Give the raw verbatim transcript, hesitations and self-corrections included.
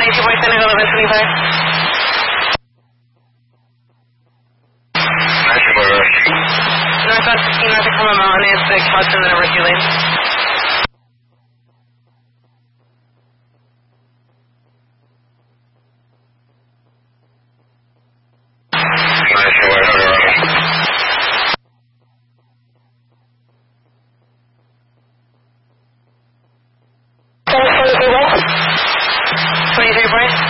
twenty-two point seven, eleven twenty-five. Northbound fifteen, north of Tacoma Mountain is the Couch and the number two lane. twenty-three point.